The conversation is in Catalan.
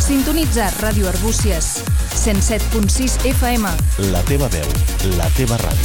Sintonitza Ràdio Arbúcies, 107.6 FM. La teva veu, la teva ràdio.